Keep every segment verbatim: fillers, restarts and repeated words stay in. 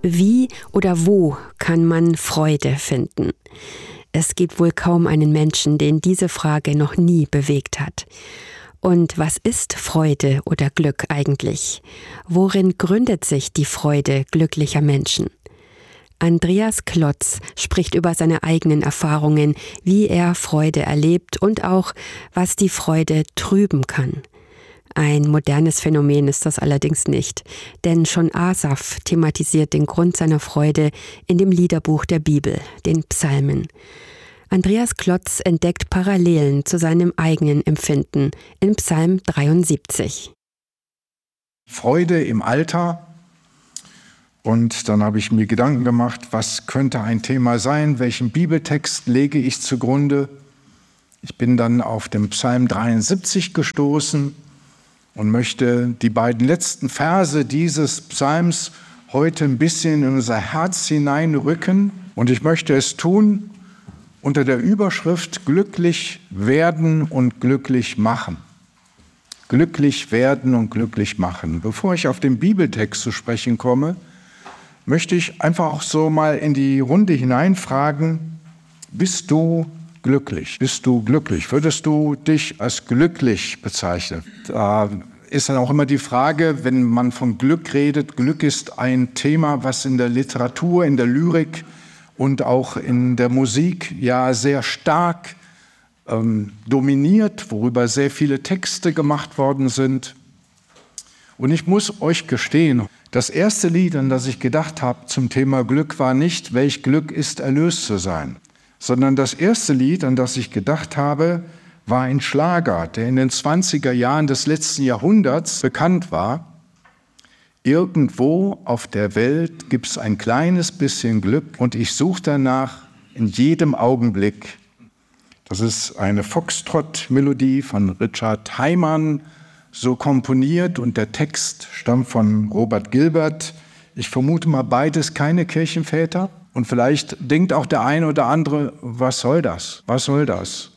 Wie oder wo kann man Freude finden? Es gibt wohl kaum einen Menschen, den diese Frage noch nie bewegt hat. Und was ist Freude oder Glück eigentlich? Worin gründet sich die Freude glücklicher Menschen? Andreas Klotz spricht über seine eigenen Erfahrungen, wie er Freude erlebt und auch, was die Freude trüben kann. Ein modernes Phänomen ist das allerdings nicht, denn schon Asaf thematisiert den Grund seiner Freude in dem Liederbuch der Bibel, den Psalmen. Andreas Klotz entdeckt Parallelen zu seinem eigenen Empfinden in Psalm dreiundsiebzig. Freude im Alter. Und dann habe ich mir Gedanken gemacht, was könnte ein Thema sein, welchen Bibeltext lege ich zugrunde. Ich bin dann auf den Psalm dreiundsiebzig gestoßen und möchte die beiden letzten Verse dieses Psalms heute ein bisschen in unser Herz hineinrücken. Und ich möchte es tun unter der Überschrift Glücklich werden und glücklich machen. Glücklich werden und glücklich machen. Bevor ich auf den Bibeltext zu sprechen komme, möchte ich einfach auch so mal in die Runde hineinfragen, bist du glücklich? Bist du glücklich? Würdest du dich als glücklich bezeichnen? Da ist dann auch immer die Frage, wenn man von Glück redet, Glück ist ein Thema, was in der Literatur, in der Lyrik und auch in der Musik ja sehr stark ähm, dominiert, worüber sehr viele Texte gemacht worden sind. Und ich muss euch gestehen, das erste Lied, an das ich gedacht habe zum Thema Glück, war nicht, welch Glück ist, erlöst zu sein, sondern das erste Lied, an das ich gedacht habe, war ein Schlager, der in den zwanziger Jahren des letzten Jahrhunderts bekannt war. Irgendwo auf der Welt gibt es ein kleines bisschen Glück und ich suche danach in jedem Augenblick. Das ist eine Foxtrott-Melodie von Richard Heimann, so komponiert, und der Text stammt von Robert Gilbert. Ich vermute mal beides keine Kirchenväter. Und vielleicht denkt auch der eine oder andere, was soll das? Was soll das?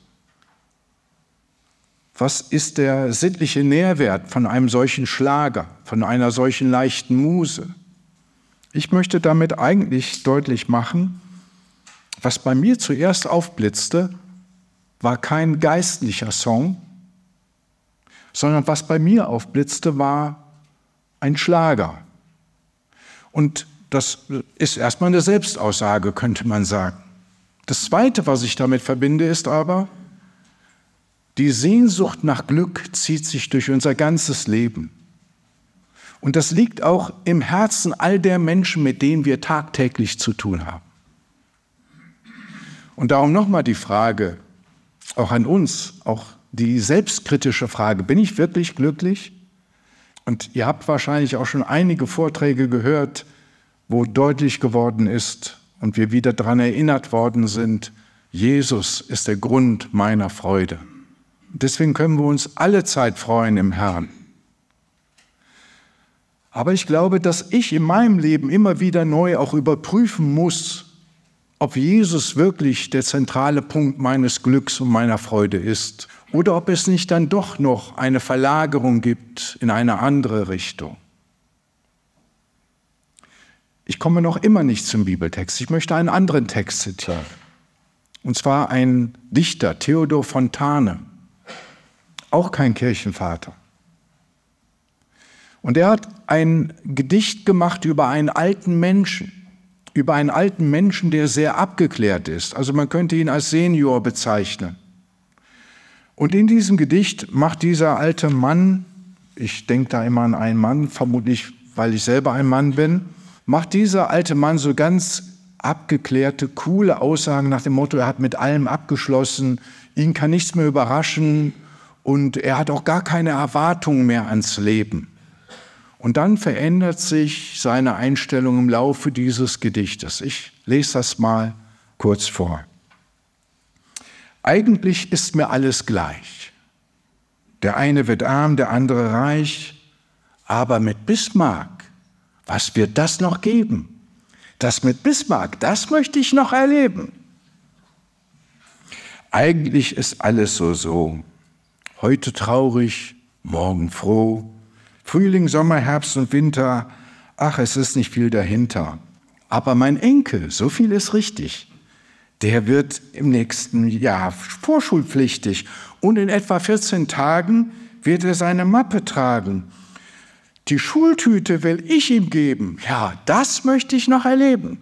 Was ist der sittliche Nährwert von einem solchen Schlager, von einer solchen leichten Muse? Ich möchte damit eigentlich deutlich machen, was bei mir zuerst aufblitzte, war kein geistlicher Song, sondern was bei mir aufblitzte, war ein Schlager. Und das ist erstmal eine Selbstaussage, könnte man sagen. Das Zweite, was ich damit verbinde, ist aber, die Sehnsucht nach Glück zieht sich durch unser ganzes Leben. Und das liegt auch im Herzen all der Menschen, mit denen wir tagtäglich zu tun haben. Und darum nochmal die Frage, auch an uns, auch die selbstkritische Frage, bin ich wirklich glücklich? Und ihr habt wahrscheinlich auch schon einige Vorträge gehört, wo deutlich geworden ist und wir wieder daran erinnert worden sind, Jesus ist der Grund meiner Freude. Deswegen können wir uns alle Zeit freuen im Herrn. Aber ich glaube, dass ich in meinem Leben immer wieder neu auch überprüfen muss, ob Jesus wirklich der zentrale Punkt meines Glücks und meiner Freude ist oder ob es nicht dann doch noch eine Verlagerung gibt in eine andere Richtung. Ich komme noch immer nicht zum Bibeltext. Ich möchte einen anderen Text zitieren. Und zwar ein Dichter, Theodor Fontane, auch kein Kirchenvater. Und er hat ein Gedicht gemacht über einen alten Menschen, über einen alten Menschen, der sehr abgeklärt ist. Also man könnte ihn als Senior bezeichnen. Und in diesem Gedicht macht dieser alte Mann, ich denke da immer an einen Mann, vermutlich, weil ich selber ein Mann bin, macht dieser alte Mann so ganz abgeklärte, coole Aussagen nach dem Motto, er hat mit allem abgeschlossen, ihn kann nichts mehr überraschen und er hat auch gar keine Erwartungen mehr ans Leben. Und dann verändert sich seine Einstellung im Laufe dieses Gedichtes. Ich lese das mal kurz vor. Eigentlich ist mir alles gleich. Der eine wird arm, der andere reich, aber mit Bismarck, was wird das noch geben? Das mit Bismarck, das möchte ich noch erleben. Eigentlich ist alles so so. Heute traurig, morgen froh. Frühling, Sommer, Herbst und Winter, ach, es ist nicht viel dahinter. Aber mein Enkel, so viel ist richtig, der wird im nächsten Jahr vorschulpflichtig und in etwa vierzehn Tagen wird er seine Mappe tragen. Die Schultüte will ich ihm geben. Ja, das möchte ich noch erleben.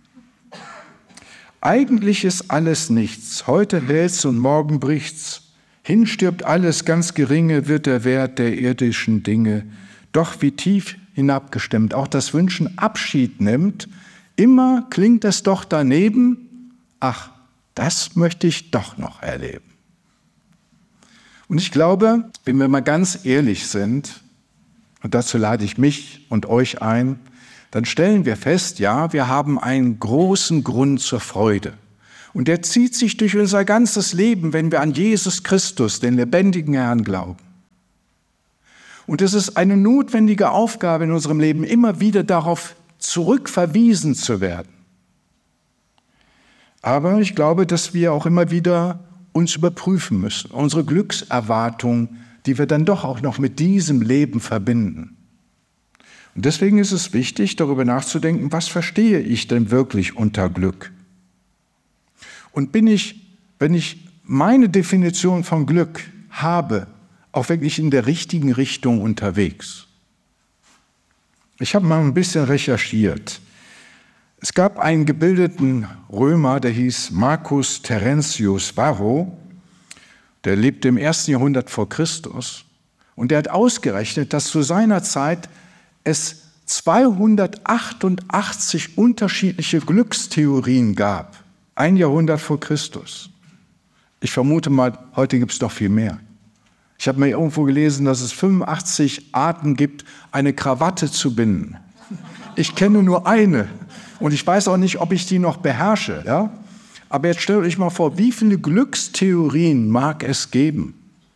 Eigentlich ist alles nichts. Heute hält's und morgen bricht's. Hinstirbt alles, ganz geringe wird der Wert der irdischen Dinge. Doch wie tief hinabgestimmt auch das Wünschen Abschied nimmt, immer klingt es doch daneben, ach, das möchte ich doch noch erleben. Und ich glaube, wenn wir mal ganz ehrlich sind, und dazu lade ich mich und euch ein, dann stellen wir fest, ja, wir haben einen großen Grund zur Freude. Und der zieht sich durch unser ganzes Leben, wenn wir an Jesus Christus, den lebendigen Herrn, glauben. Und es ist eine notwendige Aufgabe in unserem Leben, immer wieder darauf zurückverwiesen zu werden. Aber ich glaube, dass wir auch immer wieder uns überprüfen müssen, unsere Glückserwartung, die wir dann doch auch noch mit diesem Leben verbinden. Und deswegen ist es wichtig, darüber nachzudenken, was verstehe ich denn wirklich unter Glück? Und bin ich, wenn ich meine Definition von Glück habe, auch wirklich in der richtigen Richtung unterwegs? Ich habe mal ein bisschen recherchiert. Es gab einen gebildeten Römer, der hieß Marcus Terentius Varro, der lebte im ersten Jahrhundert vor Christus und der hat ausgerechnet, dass zu seiner Zeit es zweihundertachtundachtzig unterschiedliche Glückstheorien gab. Ein Jahrhundert vor Christus. Ich vermute mal, heute gibt es noch viel mehr. Ich habe mir irgendwo gelesen, dass es fünfundachtzig Arten gibt, eine Krawatte zu binden. Ich kenne nur eine und ich weiß auch nicht, ob ich die noch beherrsche. Ja? Aber jetzt stellt euch mal vor, wie viele Glückstheorien mag es geben?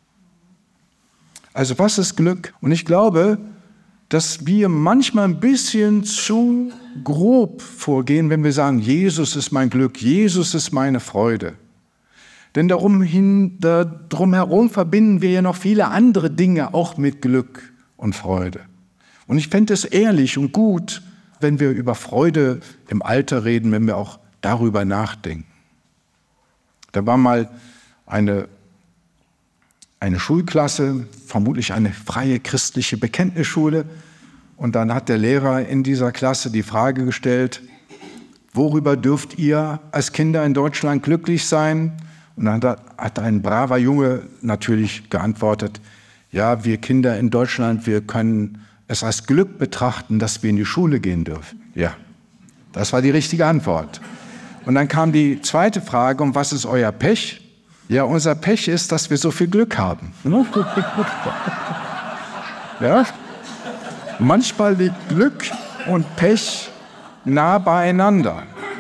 Also was ist Glück? Und ich glaube, dass wir manchmal ein bisschen zu grob vorgehen, wenn wir sagen, Jesus ist mein Glück, Jesus ist meine Freude. Denn darum, hin, darum herum verbinden wir ja noch viele andere Dinge auch mit Glück und Freude. Und ich fände es ehrlich und gut, wenn wir über Freude im Alter reden, wenn wir auch darüber nachdenken. Da war mal eine, eine Schulklasse, vermutlich eine freie christliche Bekenntnisschule. Und dann hat der Lehrer in dieser Klasse die Frage gestellt, worüber dürft ihr als Kinder in Deutschland glücklich sein? Und dann hat ein braver Junge natürlich geantwortet, ja, wir Kinder in Deutschland, wir können es als Glück betrachten, dass wir in die Schule gehen dürfen. Ja, das war die richtige Antwort. Und dann kam die zweite Frage, und was ist euer Pech? Ja, unser Pech ist, dass wir so viel Glück haben. Ja? Manchmal liegt Glück und Pech nah beieinander.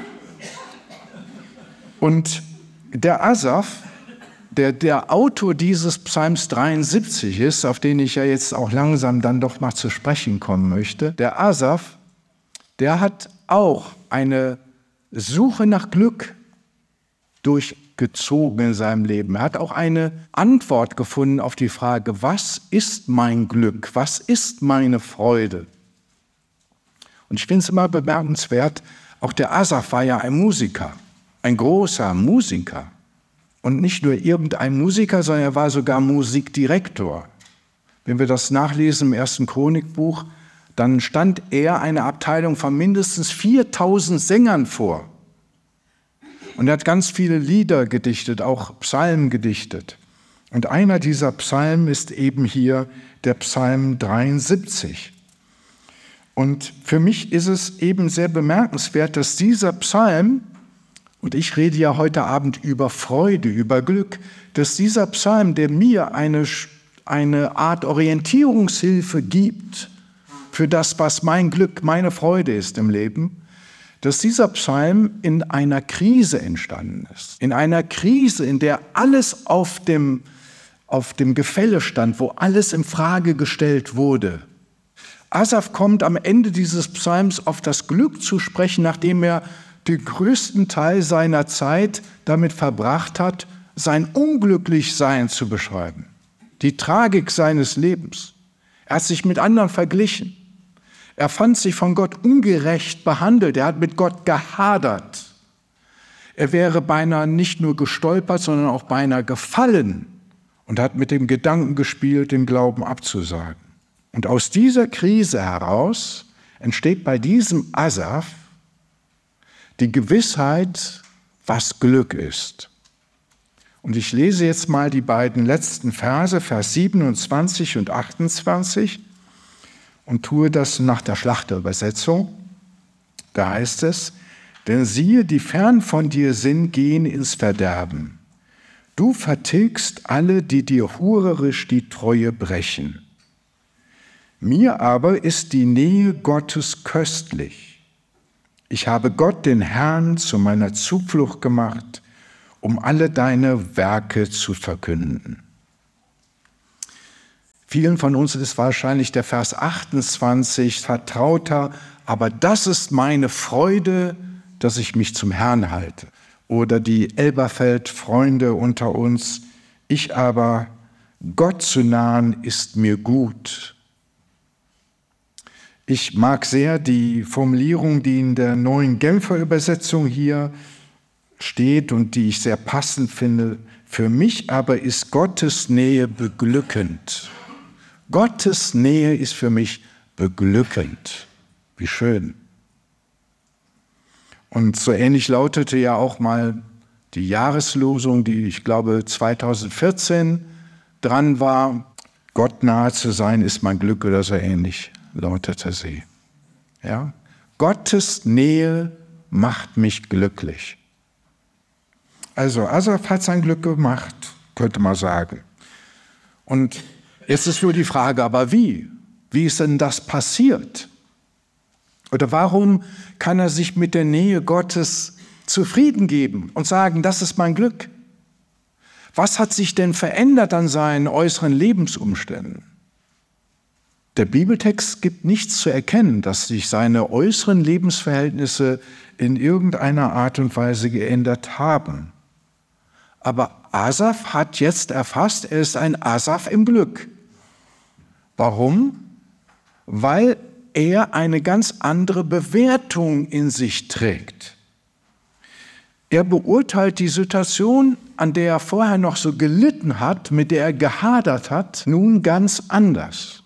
Und der Asaf, der der Autor dieses Psalms dreiundsiebzig ist, auf den ich ja jetzt auch langsam dann doch mal zu sprechen kommen möchte, der Asaf, der hat auch eine Suche nach Glück durchgezogen in seinem Leben. Er hat auch eine Antwort gefunden auf die Frage, was ist mein Glück, was ist meine Freude? Und ich finde es immer bemerkenswert, auch der Asaf war ja ein Musiker, ein großer Musiker. Und nicht nur irgendein Musiker, sondern er war sogar Musikdirektor. Wenn wir das nachlesen im ersten Chronikbuch, dann stand er eine Abteilung von mindestens viertausend Sängern vor. Und er hat ganz viele Lieder gedichtet, auch Psalmen gedichtet. Und einer dieser Psalmen ist eben hier der Psalm dreiundsiebzig. Und für mich ist es eben sehr bemerkenswert, dass dieser Psalm, und ich rede ja heute Abend über Freude, über Glück, dass dieser Psalm, der mir eine, eine Art Orientierungshilfe gibt für das, was mein Glück, meine Freude ist im Leben, dass dieser Psalm in einer Krise entstanden ist. In einer Krise, in der alles auf dem, auf dem Gefälle stand, wo alles in Frage gestellt wurde. Asaf kommt am Ende dieses Psalms auf das Glück zu sprechen, nachdem er den größten Teil seiner Zeit damit verbracht hat, sein Unglücklichsein zu beschreiben, die Tragik seines Lebens. Er hat sich mit anderen verglichen. Er fand sich von Gott ungerecht behandelt. Er hat mit Gott gehadert. Er wäre beinahe nicht nur gestolpert, sondern auch beinahe gefallen und hat mit dem Gedanken gespielt, den Glauben abzusagen. Und aus dieser Krise heraus entsteht bei diesem Asaf die Gewissheit, was Glück ist. Und ich lese jetzt mal die beiden letzten Verse, Vers siebenundzwanzig und achtundzwanzig, und tue das nach der Schlachterübersetzung. Da heißt es: Denn siehe, die fern von dir sind, gehen ins Verderben. Du vertilgst alle, die dir hurerisch die Treue brechen. Mir aber ist die Nähe Gottes köstlich. Ich habe Gott, den Herrn, zu meiner Zuflucht gemacht, um alle deine Werke zu verkünden. Vielen von uns ist wahrscheinlich der Vers achtundzwanzig vertrauter, aber das ist meine Freude, dass ich mich zum Herrn halte. Oder die Elberfeld-Freunde unter uns: Ich aber, Gott zu nahen, ist mir gut. Ich mag sehr die Formulierung, die in der neuen Genfer Übersetzung hier steht und die ich sehr passend finde. Für mich aber ist Gottes Nähe beglückend. Gottes Nähe ist für mich beglückend. Wie schön. Und so ähnlich lautete ja auch mal die Jahreslosung, die ich glaube zweitausendvierzehn dran war. Gott nahe zu sein ist mein Glück, oder so ähnlich lautete sie. Ja? Gottes Nähe macht mich glücklich. Also Asaf hat sein Glück gemacht, könnte man sagen. Und jetzt ist nur die Frage, aber wie? Wie ist denn das passiert? Oder warum kann er sich mit der Nähe Gottes zufrieden geben und sagen, das ist mein Glück? Was hat sich denn verändert an seinen äußeren Lebensumständen? Der Bibeltext gibt nichts zu erkennen, dass sich seine äußeren Lebensverhältnisse in irgendeiner Art und Weise geändert haben. Aber Asaf hat jetzt erfasst, er ist ein Asaf im Glück. Warum? Weil er eine ganz andere Bewertung in sich trägt. Er beurteilt die Situation, an der er vorher noch so gelitten hat, mit der er gehadert hat, nun ganz anders.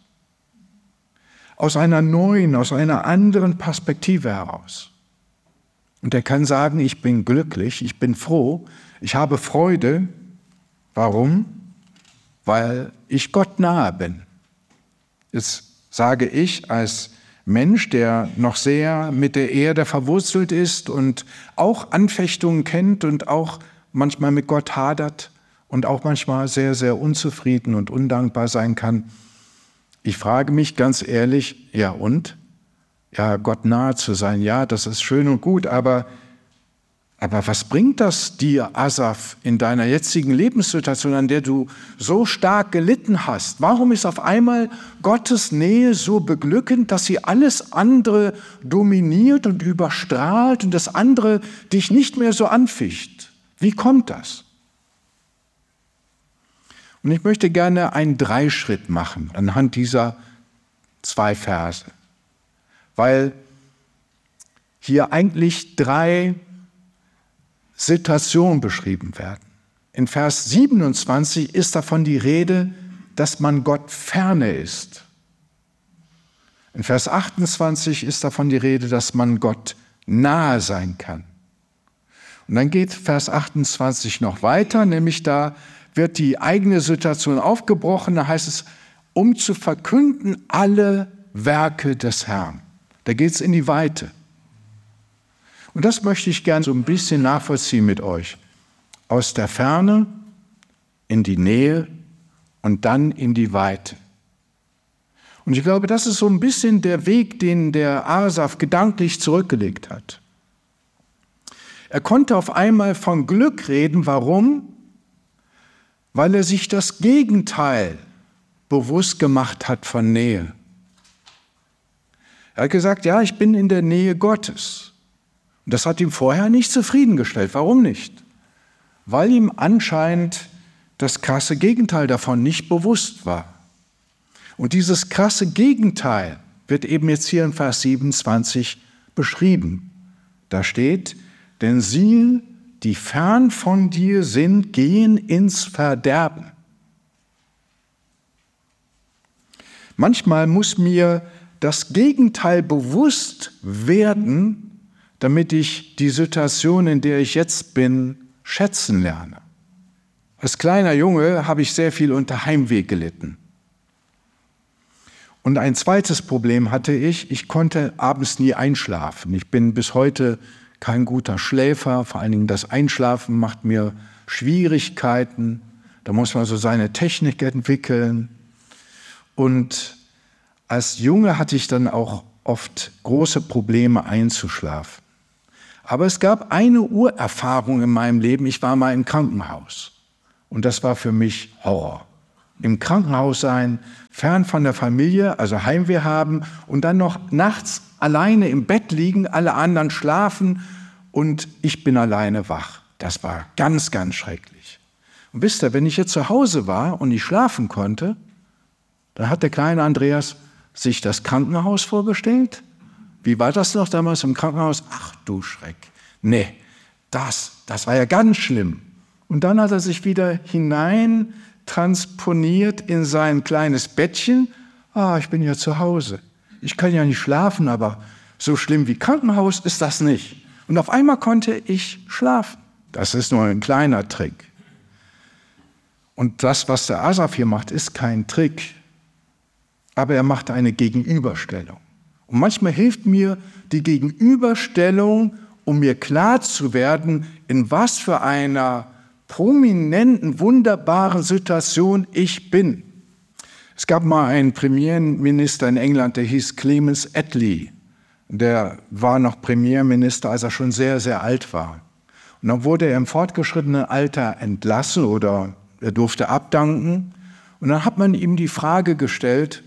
Aus einer neuen, aus einer anderen Perspektive heraus. Und er kann sagen, ich bin glücklich, ich bin froh, ich habe Freude. Warum? Weil ich Gott nahe bin. Jetzt sage ich als Mensch, der noch sehr mit der Erde verwurzelt ist und auch Anfechtungen kennt und auch manchmal mit Gott hadert und auch manchmal sehr, sehr unzufrieden und undankbar sein kann. Ich frage mich ganz ehrlich, ja und? Ja, Gott nahe zu sein, ja, das ist schön und gut, aber, aber was bringt das dir, Asaf, in deiner jetzigen Lebenssituation, an der du so stark gelitten hast? Warum ist auf einmal Gottes Nähe so beglückend, dass sie alles andere dominiert und überstrahlt und das andere dich nicht mehr so anficht? Wie kommt das? Und ich möchte gerne einen Dreischritt machen anhand dieser zwei Verse, weil hier eigentlich drei Situationen beschrieben werden. In Vers siebenundzwanzig ist davon die Rede, dass man Gott ferne ist. In Vers achtundzwanzig ist davon die Rede, dass man Gott nahe sein kann. Und dann geht Vers achtundzwanzig noch weiter, nämlich da wird die eigene Situation aufgebrochen, da heißt es, um zu verkünden alle Werke des Herrn. Da geht es in die Weite. Und das möchte ich gerne so ein bisschen nachvollziehen mit euch. Aus der Ferne in die Nähe und dann in die Weite. Und ich glaube, das ist so ein bisschen der Weg, den der Asaf gedanklich zurückgelegt hat. Er konnte auf einmal von Glück reden. Warum? Weil er sich das Gegenteil bewusst gemacht hat von Nähe. Er hat gesagt, ja, ich bin in der Nähe Gottes. Und das hat ihm vorher nicht zufriedengestellt. Warum nicht? Weil ihm anscheinend das krasse Gegenteil davon nicht bewusst war. Und dieses krasse Gegenteil wird eben jetzt hier in Vers siebenundzwanzig beschrieben. Da steht, denn sie, die fern von dir sind, gehen ins Verderben. Manchmal muss mir das Gegenteil bewusst werden, damit ich die Situation, in der ich jetzt bin, schätzen lerne. Als kleiner Junge habe ich sehr viel unter Heimweh gelitten. Und ein zweites Problem hatte ich, ich konnte abends nie einschlafen. Ich bin bis heute kein guter Schläfer, vor allen Dingen das Einschlafen macht mir Schwierigkeiten. Da muss man so seine Technik entwickeln. Und als Junge hatte ich dann auch oft große Probleme einzuschlafen. Aber es gab eine Urerfahrung in meinem Leben, ich war mal im Krankenhaus. Und das war für mich Horror. Im Krankenhaus sein, fern von der Familie, also Heimweh haben und dann noch nachts alleine im Bett liegen, alle anderen schlafen und ich bin alleine wach. Das war ganz, ganz schrecklich. Und wisst ihr, wenn ich jetzt zu Hause war und nicht schlafen konnte, dann hat der kleine Andreas sich das Krankenhaus vorgestellt. Wie war das noch damals im Krankenhaus? Ach du Schreck. Nee, das, das war ja ganz schlimm. Und dann hat er sich wieder hinein transponiert in sein kleines Bettchen. Ah, ich bin ja zu Hause. Ich kann ja nicht schlafen, aber so schlimm wie Krankenhaus ist das nicht. Und auf einmal konnte ich schlafen. Das ist nur ein kleiner Trick. Und das, was der Asaf hier macht, ist kein Trick. Aber er macht eine Gegenüberstellung. Und manchmal hilft mir die Gegenüberstellung, um mir klar zu werden, in was für einer prominenten, wunderbaren Situation ich bin. Es gab mal einen Premierminister in England, der hieß Clemens Attlee. Der war noch Premierminister, als er schon sehr, sehr alt war. Und dann wurde er im fortgeschrittenen Alter entlassen oder er durfte abdanken. Und dann hat man ihm die Frage gestellt,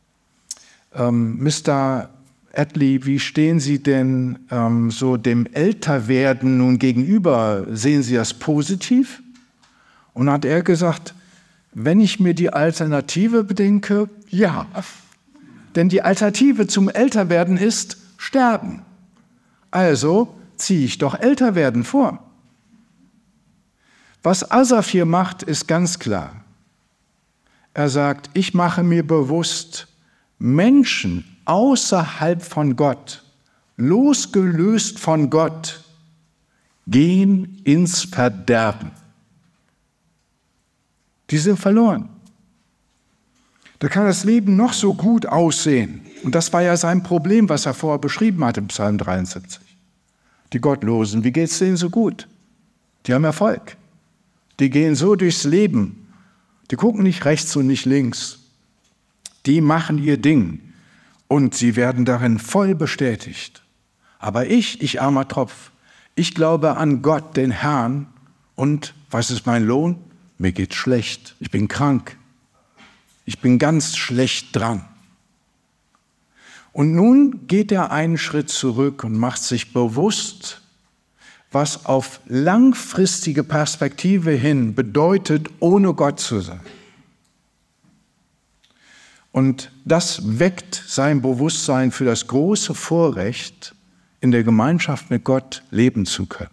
ähm, Mister Attlee, wie stehen Sie denn ähm, so dem Älterwerden nun gegenüber? Sehen Sie das positiv? Und dann hat er gesagt, wenn ich mir die Alternative bedenke, ja. Denn die Alternative zum Älterwerden ist Sterben. Also ziehe ich doch Älterwerden vor. Was Asaf hier macht, ist ganz klar. Er sagt, ich mache mir bewusst, Menschen außerhalb von Gott, losgelöst von Gott, gehen ins Verderben. Die sind verloren. Da kann das Leben noch so gut aussehen. Und das war ja sein Problem, was er vorher beschrieben hat im Psalm dreiundsiebzig. Die Gottlosen, wie geht es denen so gut? Die haben Erfolg. Die gehen so durchs Leben. Die gucken nicht rechts und nicht links. Die machen ihr Ding. Und sie werden darin voll bestätigt. Aber ich, ich armer Tropf, ich glaube an Gott, den Herrn. Und was ist mein Lohn? Mir geht's schlecht. Ich bin krank. Ich bin ganz schlecht dran. Und nun geht er einen Schritt zurück und macht sich bewusst, was auf langfristige Perspektive hin bedeutet, ohne Gott zu sein. Und das weckt sein Bewusstsein für das große Vorrecht, in der Gemeinschaft mit Gott leben zu können.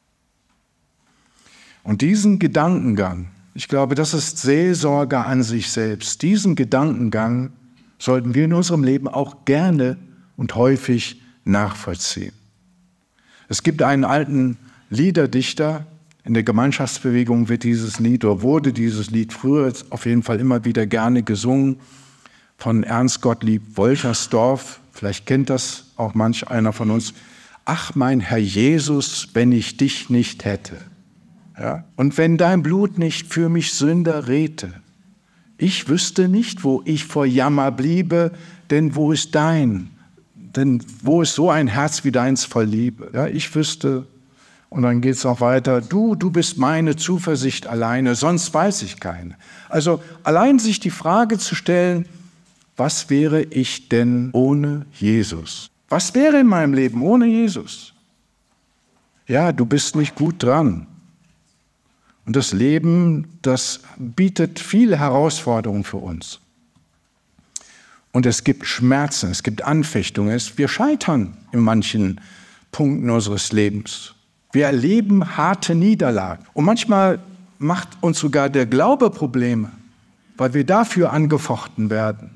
Und diesen Gedankengang, ich glaube, das ist Seelsorge an sich selbst, diesen Gedankengang sollten wir in unserem Leben auch gerne und häufig nachvollziehen. Es gibt einen alten Liederdichter, in der Gemeinschaftsbewegung wird dieses Lied oder wurde dieses Lied früher auf jeden Fall immer wieder gerne gesungen, von Ernst Gottlieb Wolterstorff, vielleicht kennt das auch manch einer von uns. Ach, mein Herr Jesus, wenn ich dich nicht hätte. Ja? Und wenn dein Blut nicht für mich Sünder redte. Ich wüsste nicht, wo ich vor Jammer bliebe, denn wo ist dein? Denn wo ist so ein Herz wie deins voll Liebe? Ja, ich wüsste, und dann geht es auch weiter, du, du bist meine Zuversicht alleine, sonst weiß ich keine. Also allein sich die Frage zu stellen, was wäre ich denn ohne Jesus? Was wäre in meinem Leben ohne Jesus? Ja, du bist nicht gut dran. Und das Leben, das bietet viele Herausforderungen für uns. Und es gibt Schmerzen, es gibt Anfechtungen. Wir scheitern in manchen Punkten unseres Lebens. Wir erleben harte Niederlagen. Und manchmal macht uns sogar der Glaube Probleme, weil wir dafür angefochten werden.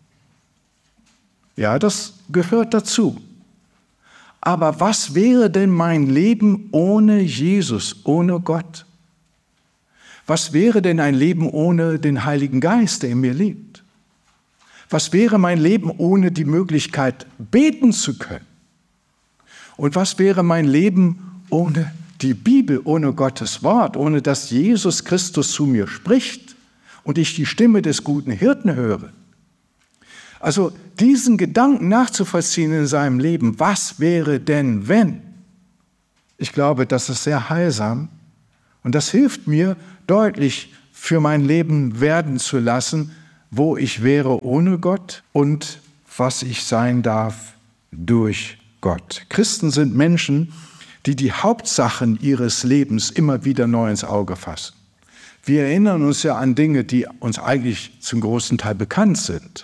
Ja, das gehört dazu. Aber was wäre denn mein Leben ohne Jesus, ohne Gott? Was wäre denn ein Leben ohne den Heiligen Geist, der in mir lebt? Was wäre mein Leben ohne die Möglichkeit, beten zu können? Und was wäre mein Leben ohne die Bibel, ohne Gottes Wort, ohne dass Jesus Christus zu mir spricht und ich die Stimme des guten Hirten höre? Also diesen Gedanken nachzuvollziehen in seinem Leben, was wäre denn, wenn? Ich glaube, das ist sehr heilsam und das hilft mir, deutlich für mein Leben werden zu lassen, wo ich wäre ohne Gott und was ich sein darf durch Gott. Christen sind Menschen, die die Hauptsachen ihres Lebens immer wieder neu ins Auge fassen. Wir erinnern uns ja an Dinge, die uns eigentlich zum großen Teil bekannt sind.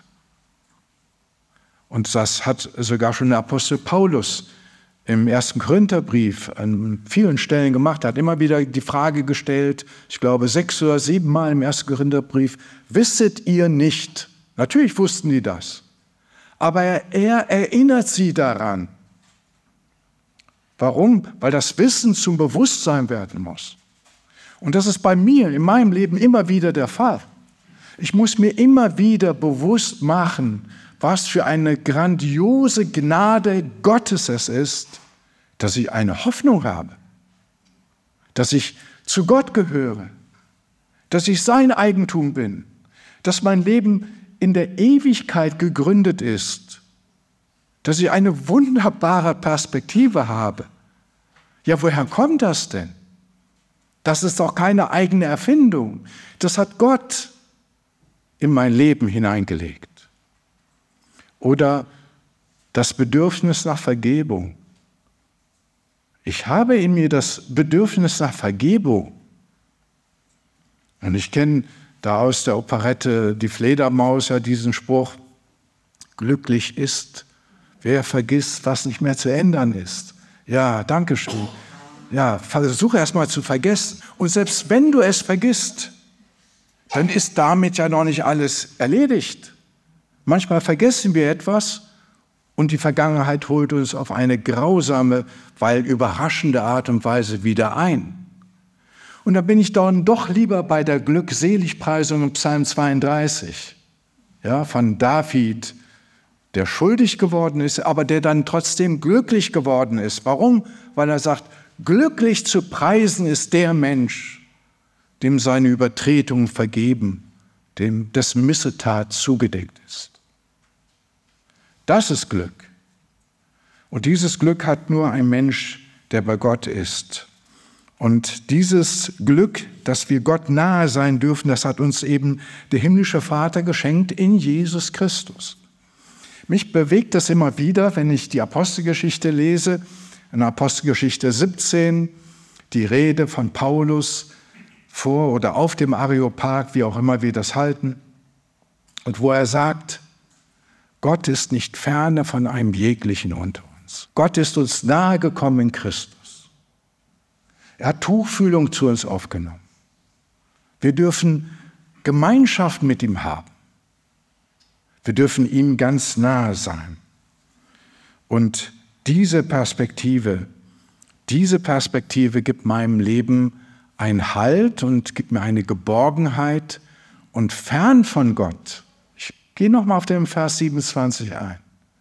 Und das hat sogar schon der Apostel Paulus im ersten Korintherbrief an vielen Stellen gemacht. Er hat immer wieder die Frage gestellt, ich glaube sechs oder sieben Mal im ersten Korintherbrief, wisset ihr nicht? Natürlich wussten die das. Aber er, er erinnert sie daran. Warum? Weil das Wissen zum Bewusstsein werden muss. Und das ist bei mir in meinem Leben immer wieder der Fall. Ich muss mir immer wieder bewusst machen, was für eine grandiose Gnade Gottes es ist, dass ich eine Hoffnung habe, dass ich zu Gott gehöre, dass ich sein Eigentum bin, dass mein Leben in der Ewigkeit gegründet ist, dass ich eine wunderbare Perspektive habe. Ja, woher kommt das denn? Das ist doch keine eigene Erfindung. Das hat Gott in mein Leben hineingelegt. Oder das Bedürfnis nach Vergebung. Ich habe in mir das Bedürfnis nach Vergebung. Und ich kenne da aus der Operette Die Fledermaus ja diesen Spruch, glücklich ist, wer vergisst, was nicht mehr zu ändern ist. Ja, danke schön. Ja, versuche erst mal zu vergessen. Und selbst wenn du es vergisst, dann ist damit ja noch nicht alles erledigt. Manchmal vergessen wir etwas und die Vergangenheit holt uns auf eine grausame, weil überraschende Art und Weise wieder ein. Und da bin ich dann doch lieber bei der Glückseligpreisung im Psalm zweiunddreißig, ja, von David, der schuldig geworden ist, aber der dann trotzdem glücklich geworden ist. Warum? Weil er sagt, glücklich zu preisen ist der Mensch, dem seine Übertretungen vergeben, dem dessen Missetat zugedeckt ist. Das ist Glück. Und dieses Glück hat nur ein Mensch, der bei Gott ist. Und dieses Glück, dass wir Gott nahe sein dürfen, das hat uns eben der himmlische Vater geschenkt in Jesus Christus. Mich bewegt das immer wieder, wenn ich die Apostelgeschichte lese, in Apostelgeschichte siebzehn, die Rede von Paulus vor oder auf dem Areopag, wie auch immer wir das halten, und wo er sagt, Gott ist nicht ferne von einem jeglichen unter uns. Gott ist uns nahe gekommen in Christus. Er hat Tuchfühlung zu uns aufgenommen. Wir dürfen Gemeinschaft mit ihm haben. Wir dürfen ihm ganz nahe sein. Und diese Perspektive, diese Perspektive gibt meinem Leben einen Halt und gibt mir eine Geborgenheit. Und fern von Gott, ich gehe nochmal auf den Vers siebenundzwanzig ein,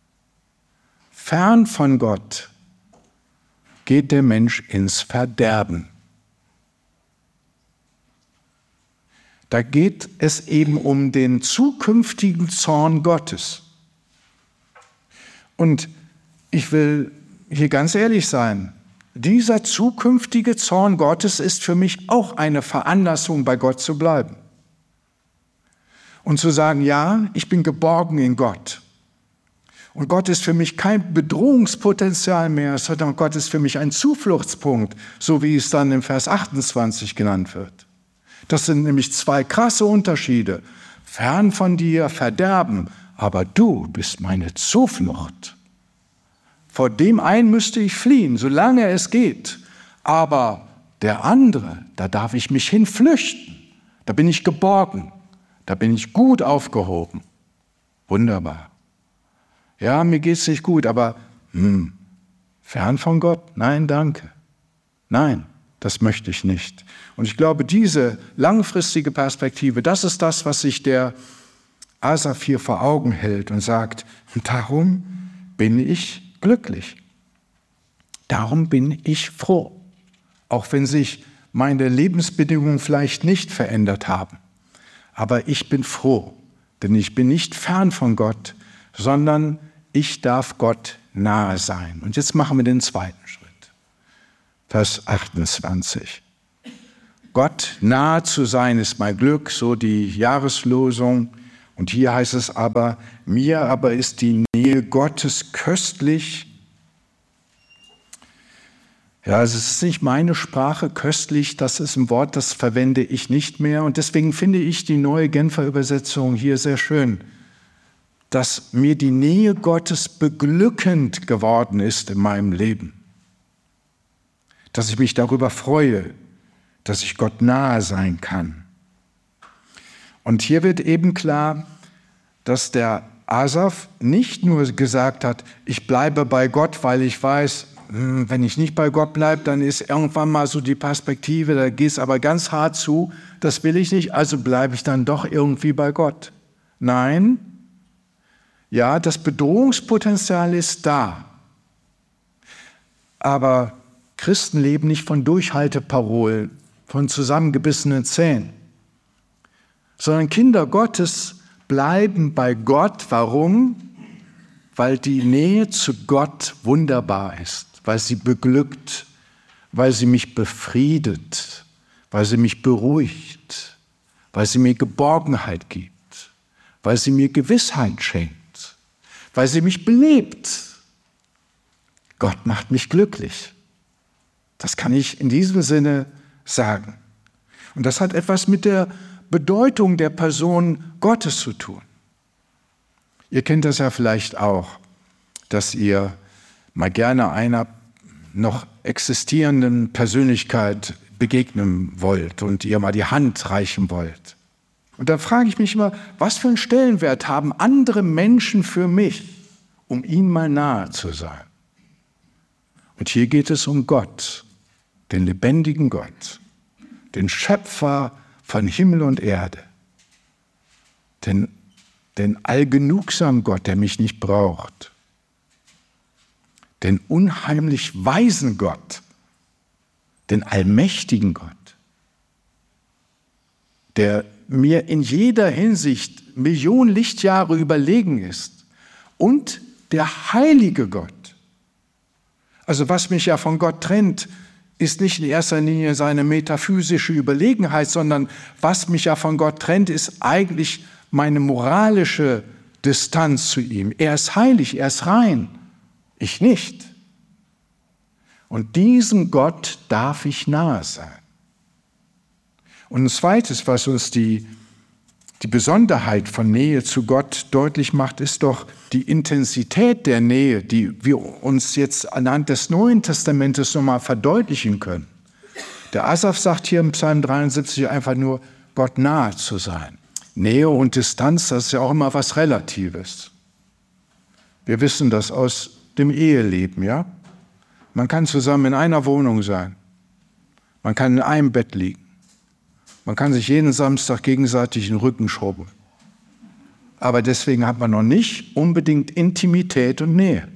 fern von Gott geht der Mensch ins Verderben. Da geht es eben um den zukünftigen Zorn Gottes. Und ich will hier ganz ehrlich sein, dieser zukünftige Zorn Gottes ist für mich auch eine Veranlassung, bei Gott zu bleiben. Und zu sagen, ja, ich bin geborgen in Gott. Und Gott ist für mich kein Bedrohungspotenzial mehr, sondern Gott ist für mich ein Zufluchtspunkt, so wie es dann im Vers achtundzwanzig genannt wird. Das sind nämlich zwei krasse Unterschiede. Fern von dir, Verderben, aber du bist meine Zuflucht. Vor dem einen müsste ich fliehen, solange es geht. Aber der andere, da darf ich mich hinflüchten. Da bin ich geborgen. Da bin ich gut aufgehoben. Wunderbar. Ja, mir geht es nicht gut, aber hm, fern von Gott? Nein, danke. Nein, das möchte ich nicht. Und ich glaube, diese langfristige Perspektive, das ist das, was sich der Asaf hier vor Augen hält und sagt, darum bin ich glücklich. Darum bin ich froh. Auch wenn sich meine Lebensbedingungen vielleicht nicht verändert haben. Aber ich bin froh, denn ich bin nicht fern von Gott, sondern ich darf Gott nahe sein. Und jetzt machen wir den zweiten Schritt. Vers achtundzwanzig. Gott nahe zu sein ist mein Glück, so die Jahreslosung. Und hier heißt es aber, mir aber ist die Nähe Gottes köstlich. Ja, es ist nicht meine Sprache, köstlich, das ist ein Wort, das verwende ich nicht mehr. Und deswegen finde ich die neue Genfer Übersetzung hier sehr schön, dass mir die Nähe Gottes beglückend geworden ist in meinem Leben. Dass ich mich darüber freue, dass ich Gott nahe sein kann. Und hier wird eben klar, dass der Asaf nicht nur gesagt hat, ich bleibe bei Gott, weil ich weiß, wenn ich nicht bei Gott bleibe, dann ist irgendwann mal so die Perspektive, da geht es aber ganz hart zu, das will ich nicht, also bleibe ich dann doch irgendwie bei Gott. Nein, ja, das Bedrohungspotenzial ist da. Aber Christen leben nicht von Durchhalteparolen, von zusammengebissenen Zähnen, sondern Kinder Gottes bleiben bei Gott. Warum? Weil die Nähe zu Gott wunderbar ist, weil sie beglückt, weil sie mich befriedet, weil sie mich beruhigt, weil sie mir Geborgenheit gibt, weil sie mir Gewissheit schenkt, weil sie mich belebt. Gott macht mich glücklich. Das kann ich in diesem Sinne sagen. Und das hat etwas mit der Bedeutung der Person Gottes zu tun. Ihr kennt das ja vielleicht auch, dass ihr mal gerne einer noch existierenden Persönlichkeit begegnen wollt und ihr mal die Hand reichen wollt. Und dann frage ich mich immer, was für einen Stellenwert haben andere Menschen für mich, um ihnen mal nahe zu sein? Und hier geht es um Gott, den lebendigen Gott, den Schöpfer von Himmel und Erde, den, den allgenugsamen Gott, der mich nicht braucht, den unheimlich weisen Gott, den allmächtigen Gott, der mir in jeder Hinsicht Millionen Lichtjahre überlegen ist, und der heilige Gott. Also was mich ja von Gott trennt, ist nicht in erster Linie seine metaphysische Überlegenheit, sondern was mich ja von Gott trennt, ist eigentlich meine moralische Distanz zu ihm. Er ist heilig, er ist rein, ich nicht. Und diesem Gott darf ich nahe sein. Und ein zweites, was uns die, die Besonderheit von Nähe zu Gott deutlich macht, ist doch die Intensität der Nähe, die wir uns jetzt anhand des Neuen Testamentes nochmal verdeutlichen können. Der Asaf sagt hier im Psalm dreiundsiebzig einfach nur, Gott nahe zu sein. Nähe und Distanz, das ist ja auch immer was Relatives. Wir wissen das aus dem Eheleben, ja? Man kann zusammen in einer Wohnung sein. Man kann in einem Bett liegen. Man kann sich jeden Samstag gegenseitig den Rücken schrubben. Aber deswegen hat man noch nicht unbedingt Intimität und Nähe.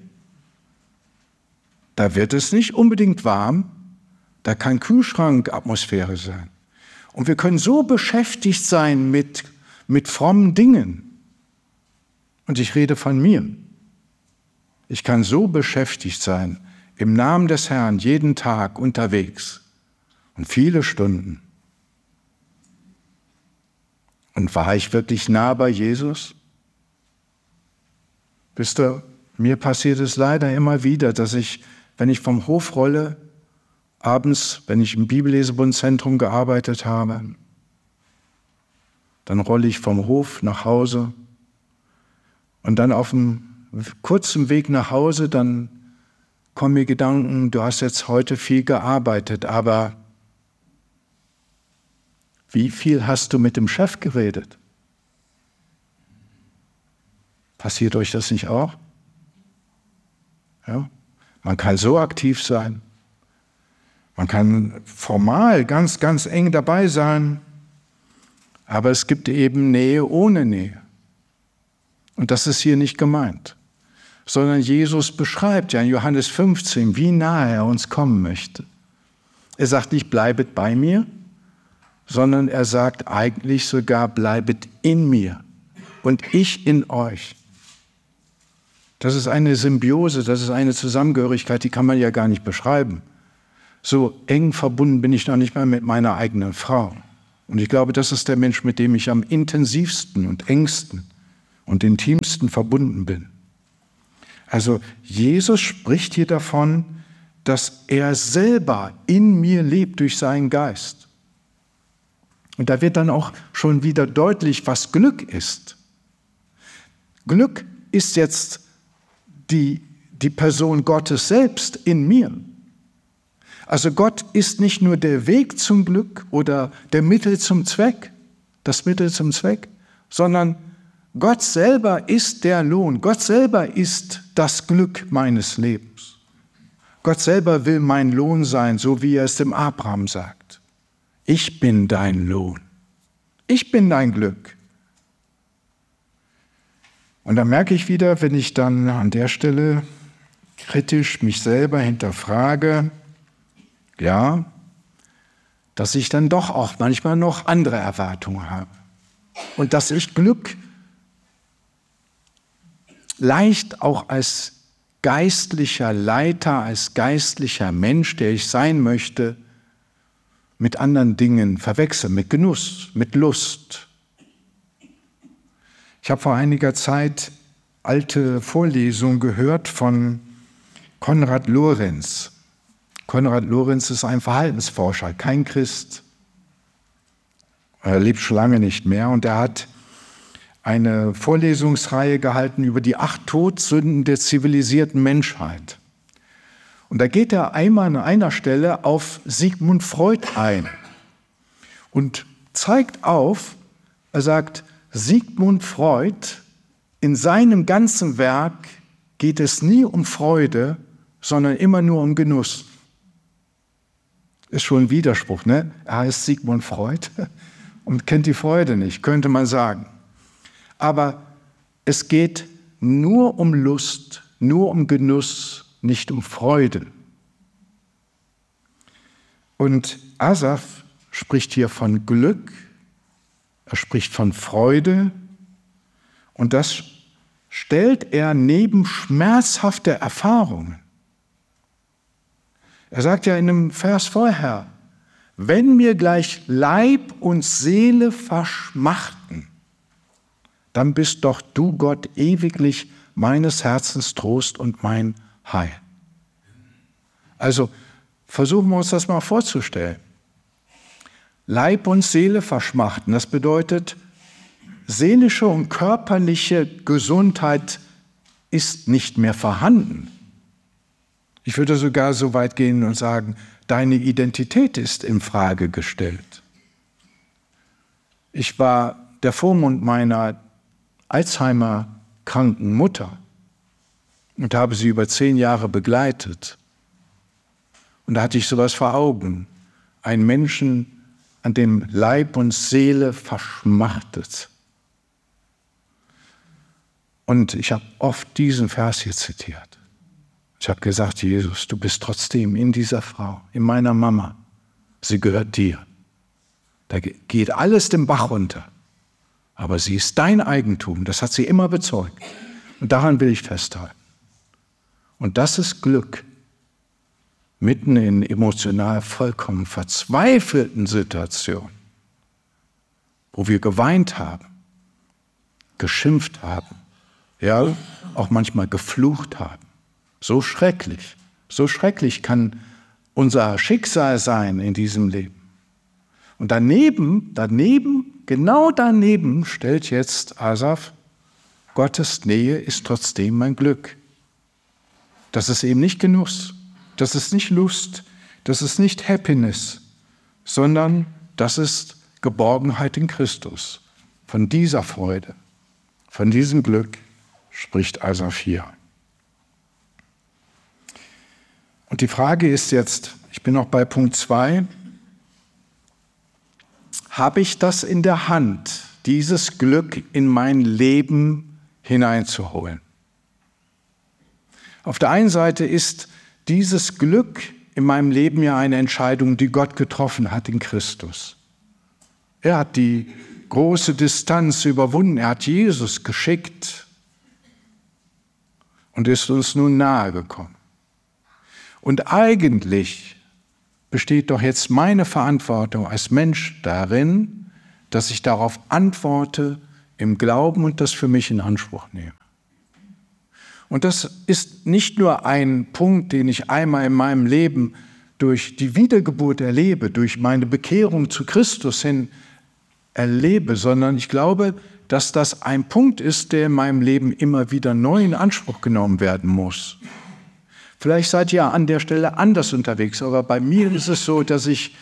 Da wird es nicht unbedingt warm, da kann Kühlschrankatmosphäre sein. Und wir können so beschäftigt sein mit, mit frommen Dingen. Und ich rede von mir. Ich kann so beschäftigt sein, im Namen des Herrn jeden Tag unterwegs und viele Stunden. Und war ich wirklich nah bei Jesus? Wisst ihr, mir passiert es leider immer wieder, dass ich, wenn ich vom Hof rolle, abends, wenn ich im Bibellesebundzentrum gearbeitet habe, dann rolle ich vom Hof nach Hause Und dann auf dem kurzen Weg nach Hause, dann kommen mir Gedanken, du hast jetzt heute viel gearbeitet, aber wie viel hast du mit dem Chef geredet? Passiert euch das nicht auch? Ja? Man kann so aktiv sein. Man kann formal ganz, ganz eng dabei sein. Aber es gibt eben Nähe ohne Nähe. Und das ist hier nicht gemeint. Sondern Jesus beschreibt ja in Johannes fünfzehn, wie nahe er uns kommen möchte. Er sagt nicht, bleibet bei mir, sondern er sagt eigentlich sogar, bleibet in mir und ich in euch. Das ist eine Symbiose, das ist eine Zusammengehörigkeit, die kann man ja gar nicht beschreiben. So eng verbunden bin ich noch nicht mal mit meiner eigenen Frau. Und ich glaube, das ist der Mensch, mit dem ich am intensivsten und engsten und intimsten verbunden bin. Also Jesus spricht hier davon, dass er selber in mir lebt durch seinen Geist. Und da wird dann auch schon wieder deutlich, was Glück ist. Glück ist jetzt die, die Person Gottes selbst in mir. Also Gott ist nicht nur der Weg zum Glück oder der Mittel zum Zweck, das Mittel zum Zweck, sondern Gott selber ist der Lohn. Gott selber ist das Glück meines Lebens. Gott selber will mein Lohn sein, so wie er es dem Abraham sagt. Ich bin dein Lohn. Ich bin dein Glück. Und dann merke ich wieder, wenn ich dann an der Stelle kritisch mich selber hinterfrage, ja, dass ich dann doch auch manchmal noch andere Erwartungen habe. Und dass ich Glück leicht auch als geistlicher Leiter, als geistlicher Mensch, der ich sein möchte, mit anderen Dingen verwechseln, mit Genuss, mit Lust. Ich habe vor einiger Zeit alte Vorlesungen gehört von Konrad Lorenz. Konrad Lorenz ist ein Verhaltensforscher, kein Christ. Er lebt schon lange nicht mehr und er hat eine Vorlesungsreihe gehalten über die acht Todsünden der zivilisierten Menschheit. Und da geht er einmal an einer Stelle auf Sigmund Freud ein und zeigt auf, er sagt, Sigmund Freud, in seinem ganzen Werk geht es nie um Freude, sondern immer nur um Genuss. Ist schon ein Widerspruch, ne? Er heißt Sigmund Freud und kennt die Freude nicht, könnte man sagen. Aber es geht nur um Lust, nur um Genuss, nicht um Freude. Und Asaf spricht hier von Glück, er spricht von Freude und das stellt er neben schmerzhafte Erfahrungen. Er sagt ja in einem Vers vorher, wenn mir gleich Leib und Seele verschmachten, dann bist doch du, Gott, ewiglich meines Herzens Trost und mein Heil. Also versuchen wir uns das mal vorzustellen. Leib und Seele verschmachten, das bedeutet, seelische und körperliche Gesundheit ist nicht mehr vorhanden. Ich würde sogar so weit gehen und sagen, deine Identität ist in Frage gestellt. Ich war der Vormund meiner Alzheimer-kranken Mutter und habe sie über zehn Jahre begleitet. Und da hatte ich sowas vor Augen. Einen Menschen, an dem Leib und Seele verschmachtet. Und ich habe oft diesen Vers hier zitiert. Ich habe gesagt, Jesus, du bist trotzdem in dieser Frau, in meiner Mama. Sie gehört dir. Da geht alles den Bach runter. Aber sie ist dein Eigentum. Das hat sie immer bezeugt. Und daran will ich festhalten. Und das ist Glück. Mitten in emotional vollkommen verzweifelten Situationen, wo wir geweint haben, geschimpft haben, ja, auch manchmal geflucht haben. So schrecklich, so schrecklich kann unser Schicksal sein in diesem Leben. Und daneben, daneben, genau daneben stellt jetzt Asaf Gottes Nähe ist trotzdem mein Glück. Das ist eben nicht Genuss, das ist nicht Lust, das ist nicht Happiness, sondern das ist Geborgenheit in Christus. Von dieser Freude, von diesem Glück spricht Asaph hier. Und die Frage ist jetzt, ich bin noch bei Punkt zwei, habe ich das in der Hand, dieses Glück in mein Leben hineinzuholen? Auf der einen Seite ist dieses Glück in meinem Leben ja eine Entscheidung, die Gott getroffen hat in Christus. Er hat die große Distanz überwunden, er hat Jesus geschickt und ist uns nun nahe gekommen. Und eigentlich besteht doch jetzt meine Verantwortung als Mensch darin, dass ich darauf antworte im Glauben und das für mich in Anspruch nehme. Und das ist nicht nur ein Punkt, den ich einmal in meinem Leben durch die Wiedergeburt erlebe, durch meine Bekehrung zu Christus hin erlebe, sondern ich glaube, dass das ein Punkt ist, der in meinem Leben immer wieder neu in Anspruch genommen werden muss. Vielleicht seid ihr an der Stelle anders unterwegs, aber bei mir ist es so, dass ich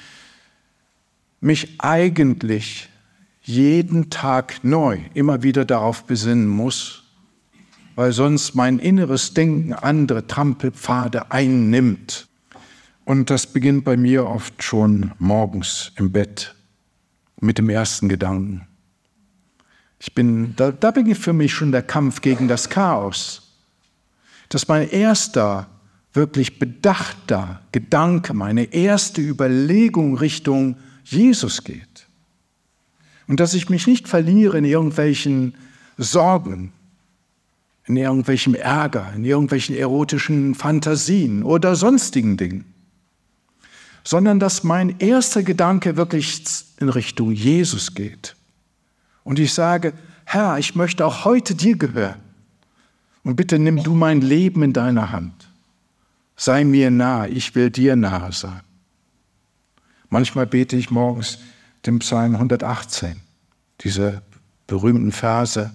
mich eigentlich jeden Tag neu immer wieder darauf besinnen muss, weil sonst mein inneres Denken andere Trampelpfade einnimmt. Und das beginnt bei mir oft schon morgens im Bett mit dem ersten Gedanken. Ich bin, da, da beginnt für mich schon der Kampf gegen das Chaos. Dass mein erster, wirklich bedachter Gedanke, meine erste Überlegung Richtung Jesus geht. Und dass ich mich nicht verliere in irgendwelchen Sorgen, in irgendwelchem Ärger, in irgendwelchen erotischen Fantasien oder sonstigen Dingen, sondern dass mein erster Gedanke wirklich in Richtung Jesus geht. Und ich sage, Herr, ich möchte auch heute dir gehören. Und bitte nimm du mein Leben in deine Hand. Sei mir nahe, ich will dir nahe sein. Manchmal bete ich morgens den Psalm hundertachtzehn, diese berühmten Verse.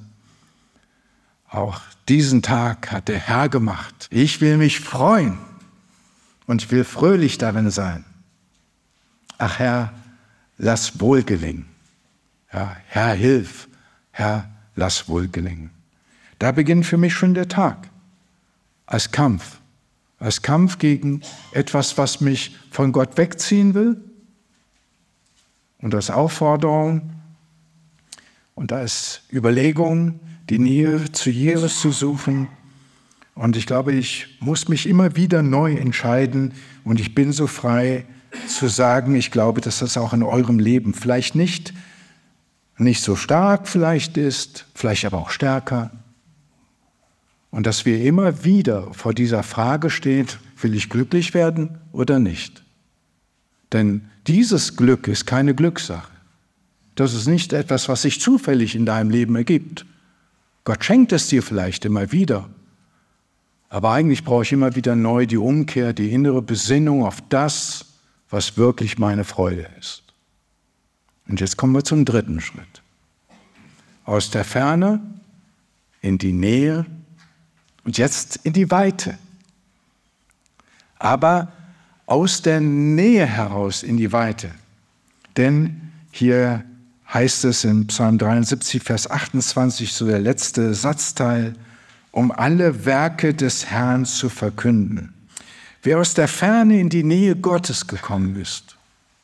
Auch diesen Tag hat der Herr gemacht. Ich will mich freuen und ich will fröhlich darin sein. Ach Herr, lass wohl gelingen. Ja, Herr, hilf. Herr, lass wohl gelingen. Da beginnt für mich schon der Tag. Als Kampf. Als Kampf gegen etwas, was mich von Gott wegziehen will. Und als Aufforderung und als Überlegung, die Nähe zu Jesus zu suchen. Und ich glaube, ich muss mich immer wieder neu entscheiden. Und ich bin so frei zu sagen, ich glaube, dass das auch in eurem Leben vielleicht nicht, nicht so stark vielleicht ist, vielleicht aber auch stärker. Und dass wir immer wieder vor dieser Frage stehen, will ich glücklich werden oder nicht? Denn dieses Glück ist keine Glückssache. Das ist nicht etwas, was sich zufällig in deinem Leben ergibt. Gott schenkt es dir vielleicht immer wieder. Aber eigentlich brauche ich immer wieder neu die Umkehr, die innere Besinnung auf das, was wirklich meine Freude ist. Und jetzt kommen wir zum dritten Schritt. Aus der Ferne in die Nähe und jetzt in die Weite. Aber aus der Nähe heraus in die Weite. Denn hier heißt es in Psalm dreiundsiebzig, Vers achtundzwanzig, so der letzte Satzteil, um alle Werke des Herrn zu verkünden. Wer aus der Ferne in die Nähe Gottes gekommen ist,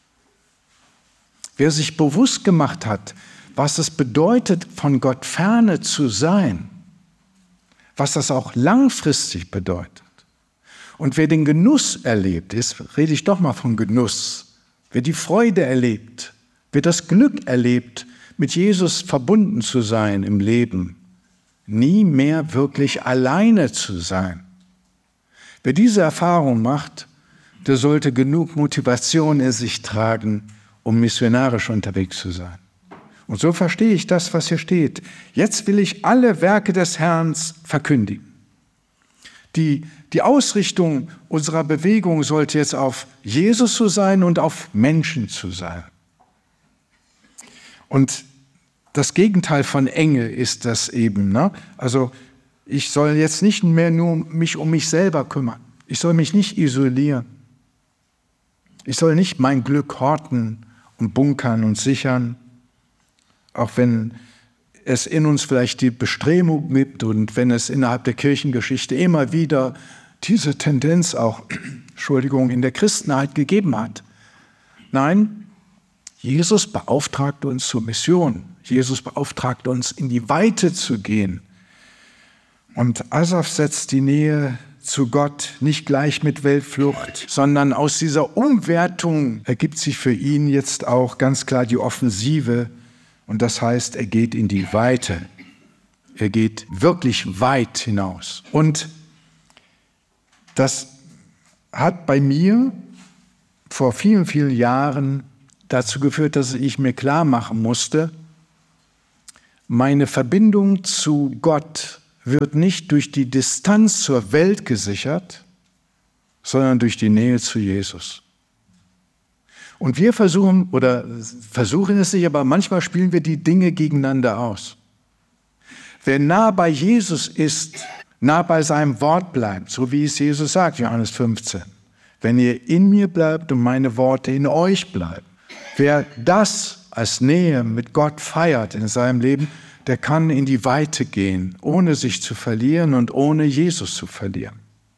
wer sich bewusst gemacht hat, was es bedeutet, von Gott ferne zu sein, was das auch langfristig bedeutet. Und wer den Genuss erlebt, jetzt rede ich doch mal von Genuss, wer die Freude erlebt, wer das Glück erlebt, mit Jesus verbunden zu sein im Leben, nie mehr wirklich alleine zu sein. Wer diese Erfahrung macht, der sollte genug Motivation in sich tragen, um missionarisch unterwegs zu sein. Und so verstehe ich das, was hier steht. Jetzt will ich alle Werke des Herrn verkündigen. Die, die Ausrichtung unserer Bewegung sollte jetzt auf Jesus zu sein und auf Menschen zu sein. Und Das Gegenteil von Enge ist das eben. Ne? Also ich soll jetzt nicht mehr nur mich um mich selber kümmern. Ich soll mich nicht isolieren. Ich soll nicht mein Glück horten und bunkern und sichern, auch wenn es in uns vielleicht die Bestrebung gibt und wenn es innerhalb der Kirchengeschichte immer wieder diese Tendenz auch, Entschuldigung, in der Christenheit gegeben hat. Nein, Jesus beauftragt uns zur Mission. Jesus beauftragt uns, in die Weite zu gehen. Und Asaf setzt die Nähe zu Gott nicht gleich mit Weltflucht, sondern aus dieser Umwertung ergibt sich für ihn jetzt auch ganz klar die Offensive. Und das heißt, er geht in die Weite. Er geht wirklich weit hinaus. Und das hat bei mir vor vielen, vielen Jahren dazu geführt, dass ich mir klar machen musste, meine Verbindung zu Gott wird nicht durch die Distanz zur Welt gesichert, sondern durch die Nähe zu Jesus. Und wir versuchen, oder versuchen es nicht, aber manchmal spielen wir die Dinge gegeneinander aus. Wer nah bei Jesus ist, nah bei seinem Wort bleibt, so wie es Jesus sagt, Johannes fünfzehn. Wenn ihr in mir bleibt und meine Worte in euch bleiben. Wer das als Nähe mit Gott feiert in seinem Leben, der kann in die Weite gehen, ohne sich zu verlieren und ohne Jesus zu verlieren.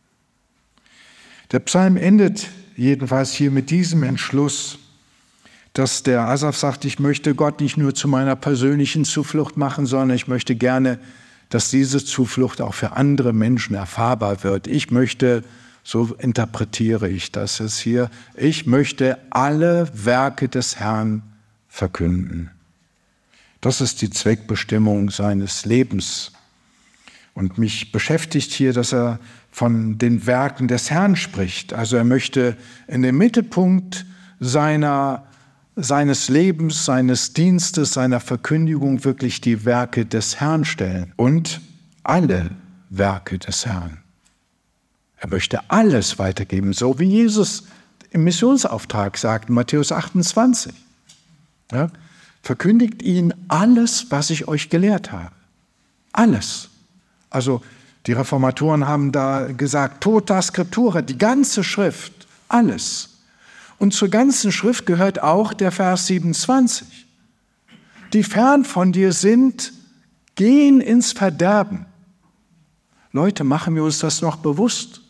Der Psalm endet jedenfalls hier mit diesem Entschluss, dass der Asaf sagt, ich möchte Gott nicht nur zu meiner persönlichen Zuflucht machen, sondern ich möchte gerne, dass diese Zuflucht auch für andere Menschen erfahrbar wird. Ich möchte, so interpretiere ich das jetzt hier, ich möchte alle Werke des Herrn verkünden. Das ist die Zweckbestimmung seines Lebens. Und mich beschäftigt hier, dass er von den Werken des Herrn spricht. Also er möchte in den Mittelpunkt seiner, seines Lebens, seines Dienstes, seiner Verkündigung wirklich die Werke des Herrn stellen. Und alle Werke des Herrn. Er möchte alles weitergeben, so wie Jesus im Missionsauftrag sagt, in Matthäus achtundzwanzig. Ja? Verkündigt ihnen alles, was ich euch gelehrt habe. Alles. Also die Reformatoren haben da gesagt, tota scriptura, die ganze Schrift, alles. Und zur ganzen Schrift gehört auch der Vers siebenundzwanzig. Die fern von dir sind, gehen ins Verderben. Leute, machen wir uns das noch bewusst?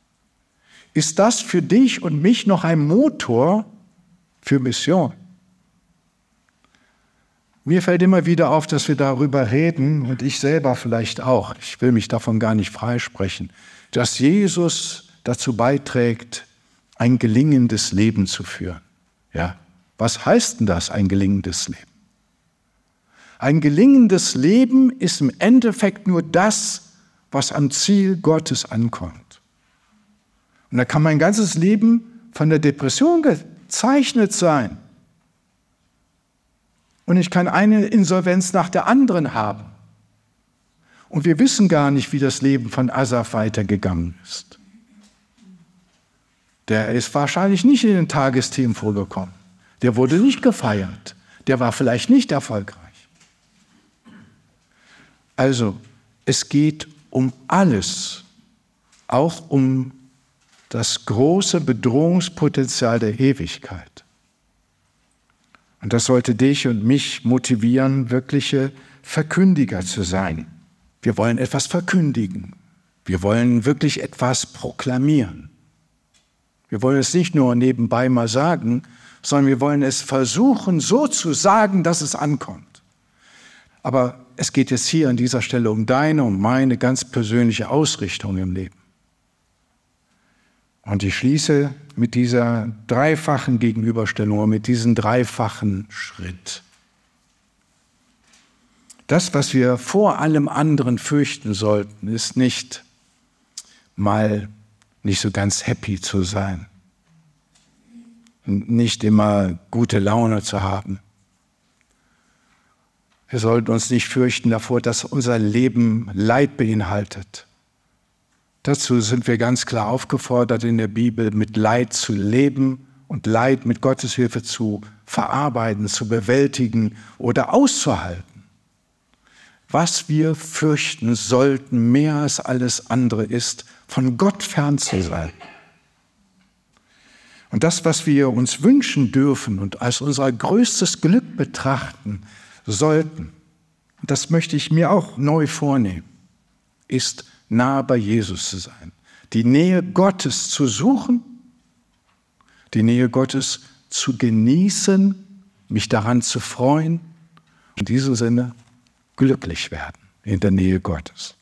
Ist das für dich und mich noch ein Motor für Mission? Mir fällt immer wieder auf, dass wir darüber reden, und ich selber vielleicht auch, ich will mich davon gar nicht freisprechen, dass Jesus dazu beiträgt, ein gelingendes Leben zu führen. Ja, was heißt denn das, ein gelingendes Leben? Ein gelingendes Leben ist im Endeffekt nur das, was am Ziel Gottes ankommt. Und da kann mein ganzes Leben von der Depression gezeichnet sein. Und ich kann eine Insolvenz nach der anderen haben. Und wir wissen gar nicht, wie das Leben von Asaf weitergegangen ist. Der ist wahrscheinlich nicht in den Tagesthemen vorgekommen. Der wurde nicht gefeiert. Der war vielleicht nicht erfolgreich. Also, es geht um alles. Auch um das große Bedrohungspotenzial der Ewigkeit. Und das sollte dich und mich motivieren, wirkliche Verkündiger zu sein. Wir wollen etwas verkündigen. Wir wollen wirklich etwas proklamieren. Wir wollen es nicht nur nebenbei mal sagen, sondern wir wollen es versuchen, so zu sagen, dass es ankommt. Aber es geht jetzt hier an dieser Stelle um deine und meine ganz persönliche Ausrichtung im Leben. Und ich schließe mit dieser dreifachen Gegenüberstellung, mit diesem dreifachen Schritt. Das, was wir vor allem anderen fürchten sollten, ist nicht mal nicht so ganz happy zu sein, nicht immer gute Laune zu haben. Wir sollten uns nicht fürchten davor, dass unser Leben Leid beinhaltet. Dazu sind wir ganz klar aufgefordert in der Bibel, mit Leid zu leben und Leid mit Gottes Hilfe zu verarbeiten, zu bewältigen oder auszuhalten. was wir fürchten sollten, mehr als alles andere ist, von Gott fern zu sein. Und das, was wir uns wünschen dürfen und als unser größtes Glück betrachten sollten, und das möchte ich mir auch neu vornehmen, ist nah bei Jesus zu sein. Die Nähe Gottes zu suchen, die Nähe Gottes zu genießen, mich daran zu freuen, in diesem Sinne glücklich werden in der Nähe Gottes.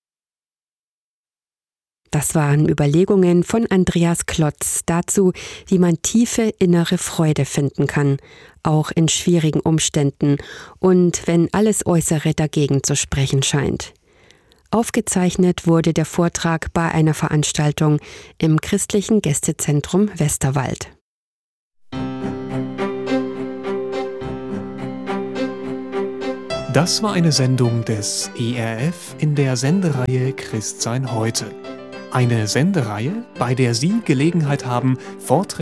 Das waren Überlegungen von Andreas Klotz dazu, wie man tiefe innere Freude finden kann, auch in schwierigen Umständen und wenn alles Äußere dagegen zu sprechen scheint. Aufgezeichnet wurde der Vortrag bei einer Veranstaltung im Christlichen Gästezentrum Westerwald. Das war eine Sendung des E R F in der Sendereihe Christsein heute. Eine Sendereihe, bei der Sie Gelegenheit haben, Vorträge